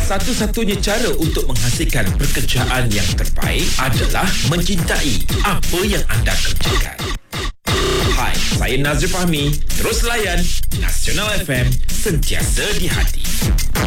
Satu-satunya cara untuk menghasilkan pekerjaan yang terbaik adalah mencintai apa yang anda kerjakan. Hai, saya Nazri Fahmi. Terus layan Nasional FM, sentiasa di hati.